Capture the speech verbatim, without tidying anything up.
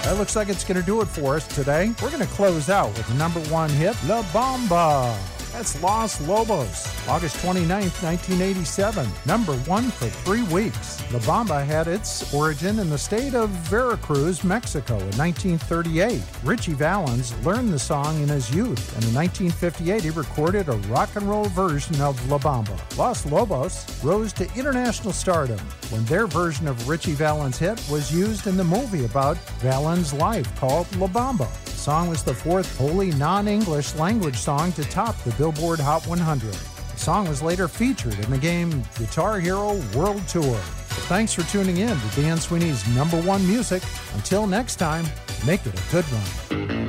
That looks like it's going to do it for us today. We're going to close out with the number one hit, La Bamba. That's Los Lobos, August twenty-ninth, nineteen eighty-seven. Number one for three weeks. La Bamba had its origin in the state of Veracruz, Mexico in nineteen thirty-eight. Richie Valens learned the song in his youth, and in nineteen fifty-eight he recorded a rock and roll version of La Bamba. Los Lobos rose to international stardom when their version of Richie Valens' hit was used in the movie about Valens' life called La Bamba. The song was the fourth wholly non-English language song to top the Billboard Hot one hundred. The song was later featured in the game Guitar Hero World Tour. Thanks for tuning in to Dan Sweeney's Number One Music. Until next time, make it a good one.